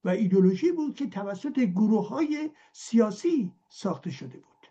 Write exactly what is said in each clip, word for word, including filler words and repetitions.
و ایدئولوژی بود که توسط گروه‌های سیاسی ساخته شده بود.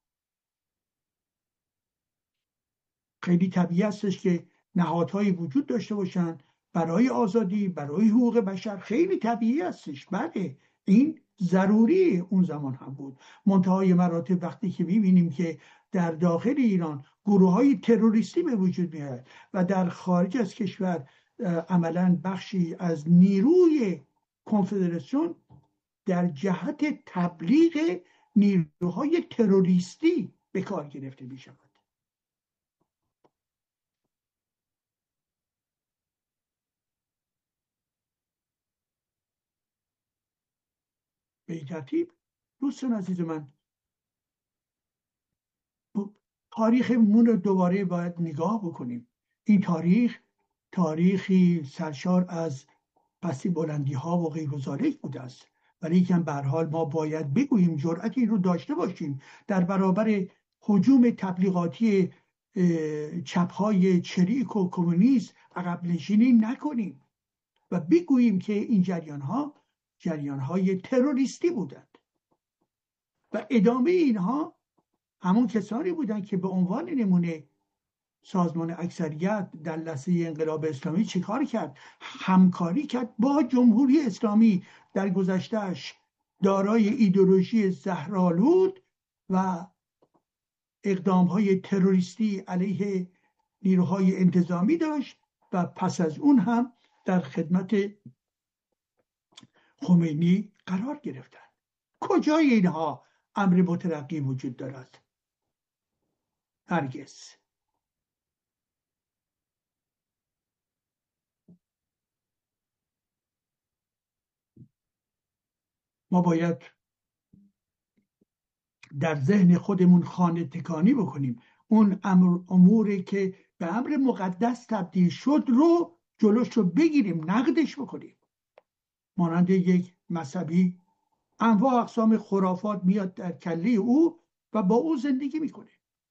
خیلی طبیعی هستش که نهادهایی وجود داشته باشن برای آزادی، برای حقوق بشر، خیلی طبیعی هستش. بله، این ضروری اون زمان هم بود. منتهای مراتب وقتی که میبینیم که در داخل ایران گروه های تروریستی به وجود میاد و در خارج از کشور عملا بخشی از نیروی کنفدراسیون در جهت تبلیغ نیروهای تروریستی به کار گرفته می شود. به این ترتیب دوستان عزیز من، تاریخمون رو دوباره باید نگاه بکنیم. این تاریخ تاریخی سرشار از پستی بلندی ها و غیر و ذالک بوده است، ولی که به هر حال ما باید بگوییم، جرأت این رو داشته باشیم در برابر هجوم تبلیغاتی چپ های چریک و کمونیست عقب نشینی نکنیم و بگوییم که این جریان ها جریان های تروریستی بودند و ادامه اینها همون کسانی بودند که به عنوان نمونه سازمان اکثریت در لحظه انقلاب اسلامی چه کار کرد؟ همکاری کرد با جمهوری اسلامی در گذشتهش دارای ایدئولوژی زهرآلود و اقدامهای تروریستی علیه نیروهای انتظامی داشت و پس از اون هم در خدمت خمینی قرار گرفتن. کجای اینها امر مترقی وجود دارد؟ هرگز. ما باید در ذهن خودمون خانه تکانی بکنیم. اون امر اموری که به امر مقدس تبدیل شد رو جلوش رو بگیریم، نقدش بکنیم. مانند یک مذهبی انواع اقسام خرافات میاد در کله او و با او زندگی میکنه.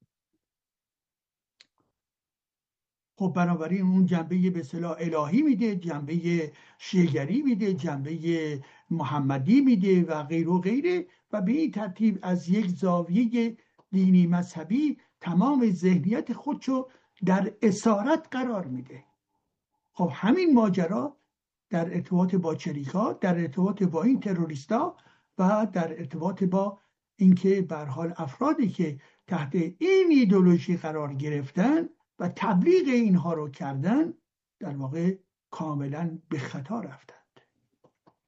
خب بنابراین اون جنبه به اصطلاح الهی میده، جنبه شیعگری میده، جنبه محمدی میده و غیر و غیره و به این ترتیب از یک زاویه دینی مذهبی تمام ذهنیت خودشو در اسارت قرار میده. خب همین ماجرا در ارتباط با چریکا، در ارتباط با این تروریستا و در ارتباط با اینکه به هر حال افرادی که تحت این ایدئولوژی قرار گرفتن و تبلیغ اینها رو کردن در واقع کاملا به خطا رفتن.